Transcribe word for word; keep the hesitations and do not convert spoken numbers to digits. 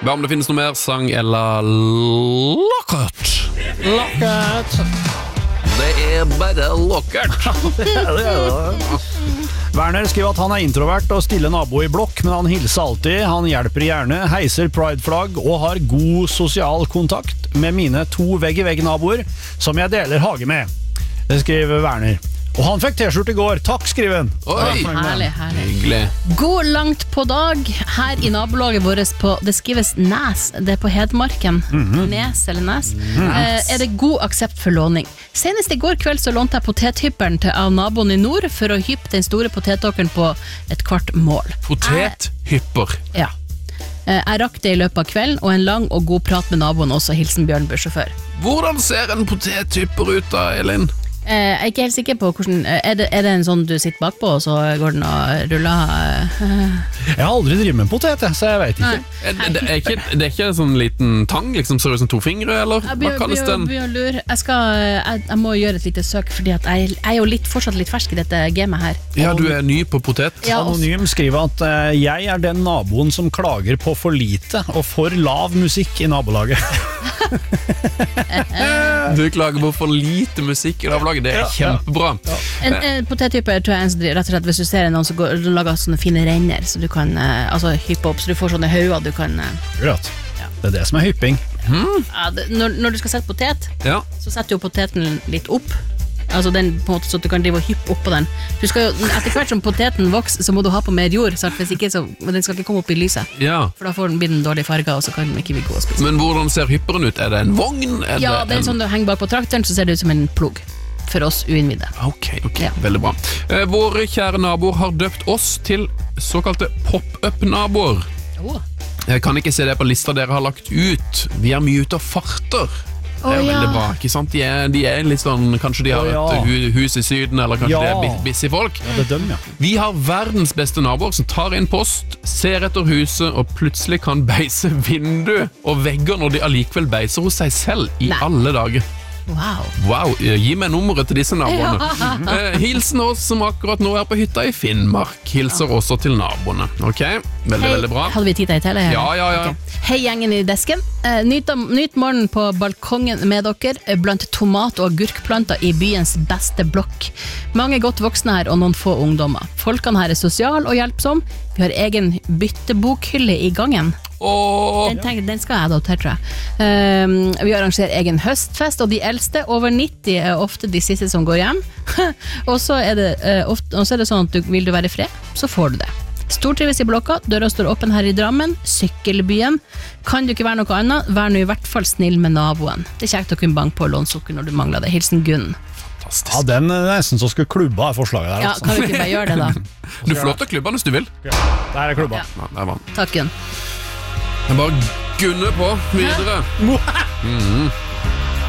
Hva om det finnes noe mer sang eller lockert? Lockert. Det er bare lockert. Werner skriver at han er introvert og stille nabo i blokk, men han hilser alltid, han hjelper gjerne, heiser prideflagg og har god sosial kontakt med mine to vegg-i-vegg-naboer som jeg deler hage med. Det skriver Werner. Og han fikk t-skjort i går. Takk, skriver han. Oi, herlig, herlig. Hyggelig. God langt på dag her i nabolaget vårt på, det skrives Næs, det er på Hedmarken. Mm-hmm. Nes eller Næs. Mm-hmm. Eh, er det god aksept for låning? Senest i går kveld så lånte jeg potethypperen til av naboen i nord for å hyppe den store potetåkeren på et kvart mål. Potethypper? Eh, ja. Eh, jeg rakk det i løpet av kvelden, og en lang og god prat med naboen også, hilsen Bjørn bussjåfør. Hvordan ser en potethypper ut da, Elin? Eh, jeg er ikke helt sikker på hvordan er det, er det en sånn du sitter bakpå og så går den og ruller uh. Jeg har aldri drivet med potet, så jeg vet ikke. Er, det, er ikke det er ikke en sånn liten tang liksom, ser ut som to fingre, eller? Hva kalles den? Jeg, skal, jeg, jeg må gjøre et lite søk, fordi at jeg, jeg er jo litt, fortsatt litt fersk i dette gamet her. Ja, du er ny på potet. Ja, Anonym skriver at uh, jeg er den naboen som klager på for lite og for lav musikk i nabolaget. Du klager på for lite musikk i nabolaget. Det er kjempebra. Ja. En, en potettype tror jeg en som driver, rett og slett hvis du ser noen som går, lager sånne fine renner, så du kan uh, altså hyppe opp, så du får sånne hauger du kan uh, Greit. Ja. Det er det som er hypping. Hmm. Ja, det, når, når du skal sette potet, ja. så setter du poteten litt opp. Altså den på en måte så at du kan drive og hyppe opp på den. Du skal jo, etter hvert som poteten vokser, så må du ha på mer jord, så hvis ikke så den skal ikke komme opp i lyset. Ja. For da får den, blir den dårlig farga, og så kan den ikke bli god å spise. Men hvordan ser hypperen ut? Er det en vogn? Er Ja, det er en sånn du henger bak på trakteren, så ser det ut som en plog. For oss uinnvidde. Ok, ok, Ja. veldig bra. Eh, våre kjære naboer har døpt oss til såkalte pop-up-naboer. Oh. Jeg kan ikke se det på lista dere har lagt ut. Vi er mye ute og farter. Det er jo Å, ja. veldig bra, ikke sant? De er, de er litt sånn, kanskje de har Å, ja. et hu, hus i syden, eller kanskje Ja. de er bi- busy folk. Ja, det er dem, ja. Vi har verdens beste naboer som tar inn post, ser etter huset, og plutselig kan beise vindu og vegger når de allikevel beiser hos seg selv i Nei. alle dager. Wow. Wow, gi meg nummeret til disse naboene. Eh, hilsen oss som akkurat nå er på hytta i Finnmark. Hilser også til naboene. Ok, veldig, Hei, veldig bra. hadde vi tid til det? Ja, ja, ja. Ok. Hei gjengen i desken. Eh, nyt, nyt morgen på balkongen med dere, eh, blant tomat- og agurkplanter i byens beste blokk. Mange godt voksne her og noen få ungdommer. Folkene her er sosial og hjelpsom. Vi har egen byttebokhylle i gangen. Åh, Den, tenker, den skal jeg adoptere, tror jeg. Um, vi arrangerer egen høstfest, og de eldste over nitti er ofte de siste som går hjem. og, så er det, uh, ofte, og så er det sånn at du, vil du være i fred, så får du det. Stortrives i blokka, døra står åpen her i Drammen, sykkelbyen. Kan du ikke være noe annet, vær nå i hvert fall snill med naboen. Det er kjekt å kunne banke på lånsukker når du mangler det. Hilsen Gunn. Ja, den er nesten så skulle klubba er forslaget der. Ja, Altså. kan vi ikke bare gjøre det da? du får lov til å klubbe den hvis du vil. Der er klubba. Ja. Ja, der var den. Takk Gunn. Jeg bare gunner på videre. Mhm.